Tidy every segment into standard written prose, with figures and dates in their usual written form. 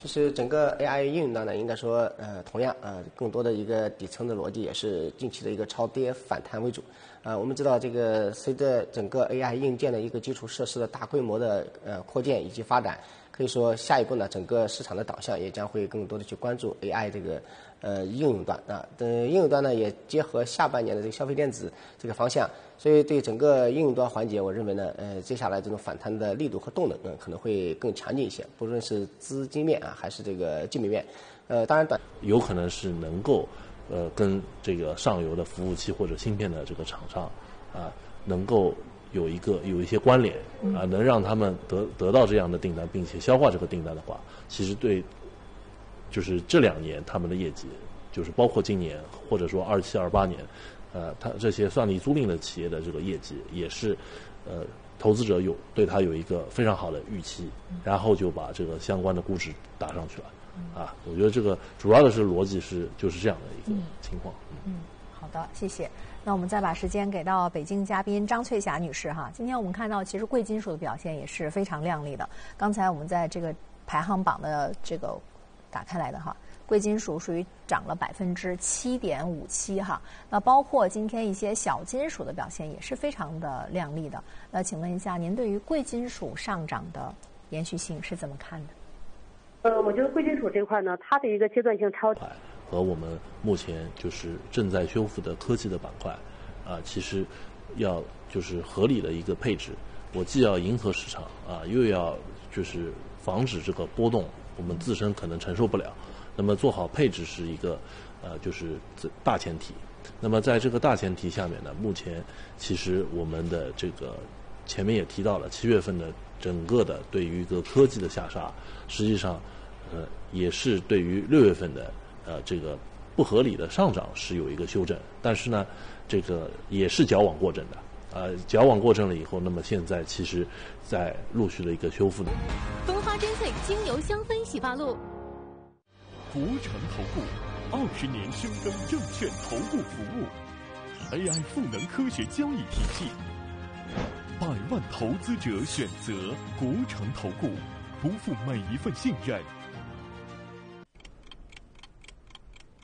其实整个 AI 应用端呢，应该说，同样，更多的一个底层的逻辑也是近期的一个超跌反弹为主。我们知道这个随着整个 AI 硬件的一个基础设施的大规模的扩建以及发展，可以说下一步呢，整个市场的导向也将会更多的去关注 AI 这个应用端啊。应用端呢也结合下半年的这个消费电子这个方向，所以对整个应用端环节，我认为呢，接下来这种反弹的力度和动能可能会更强劲一些，不论是资金面还是这个基本面。当然有可能是能够跟这个上游的服务器或者芯片的这个厂商能够有一些关联能让他们得到这样的订单，并且消化这个订单的话，其实对就是这2年他们的业绩，就是包括今年或者说27、28年，它这些算力租赁的企业的这个业绩也是投资者对它有一个非常好的预期，然后就把这个相关的估值打上去了。我觉得这个主要的是逻辑就是这样的一个情况。 好的，谢谢。那我们再把时间给到北京嘉宾张翠霞女士哈。今天我们看到，其实贵金属的表现也是非常亮丽的。刚才我们在这个排行榜的这个打开来的哈，贵金属属于涨了7.57%哈。那包括今天一些小金属的表现也是非常的亮丽的。那请问一下，您对于贵金属上涨的延续性是怎么看的？ 我觉得贵金属这块呢，它的一个阶段性超和我们目前就是正在修复的科技的板块其实要就是合理的一个配置。我既要迎合市场又要就是防止这个波动，我们自身可能承受不了。那么做好配置是一个就是大前提。那么在这个大前提下面呢，目前其实我们的这个前面也提到了7月份的整个的对于一个科技的下杀，实际上也是对于6月份的这个不合理的上涨是有一个修正，但是呢这个也是矫枉过正的矫枉过正了以后，那么现在其实在陆续的一个修复的。 风花珍萃精油香氛洗发露， 国诚投顾20年深耕证券投顾服务 ，AI 赋能科学交易体系，100万投资者选择国诚投顾，不负每一份信任。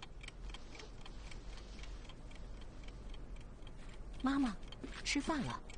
妈妈，吃饭了。